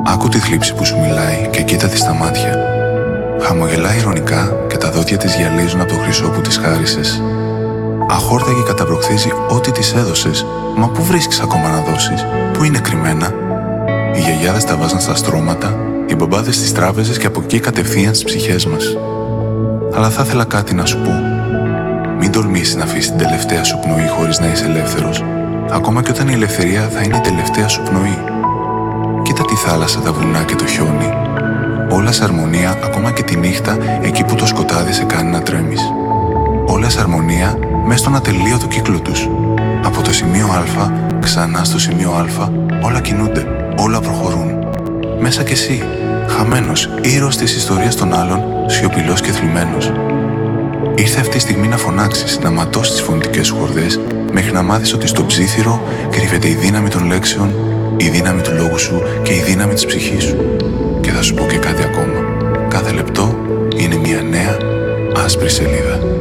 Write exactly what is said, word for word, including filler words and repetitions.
Άκου τη θλίψη που σου μιλάει και κοίτα τη στα μάτια. Χαμογελάει ειρωνικά και τα δόντια της γυαλίζουν από το χρυσό που της χάρισες. Αχόρταγη καταπροχθίζει ό,τι της έδωσες. Μα πού βρίσκεις ακόμα να δώσεις? Πού είναι κρυμμένα? Οι γιαγιάδες τα βάζαν στα στρώματα, οι μπαμπάδες στις τράπεζες και από εκεί κατευθείαν στις ψυχές μας. Αλλά θα ήθελα κάτι να σου πω. Μην τολμήσεις να αφήσεις την τελευταία σου πνοή χωρίς να είσαι ελεύθερος, ακόμα και όταν η ελευθερία θα είναι η τελευταία σου πνοή. Κοίτα τη θάλασσα, τα βουνά και το χιόνι. Όλα σε αρμονία, ακόμα και τη νύχτα, εκεί που το σκοτάδι σε κάνει να τρέμεις. Όλα σε αρμονία, μέσα στον ατελείωτο κύκλο τους. Από το σημείο Α, ξανά στο σημείο Α, όλα κινούνται, όλα προχωρούν. Μέσα κι εσύ, χαμένος, ήρωας της ιστορίας των άλλων, σιωπηλός και θλιμμένος. Ήρθε αυτή η στιγμή να φωνάξεις, να ματώσεις τις φωνητικές σου χορδές, μέχρι να μάθεις ότι στο ψήθυρο κρύβεται η δύναμη των λέξεων, η δύναμη του λόγου σου και η δύναμη της ψυχής σου. Και θα σου πω και κάτι ακόμα. Κάθε λεπτό είναι μια νέα άσπρη σελίδα.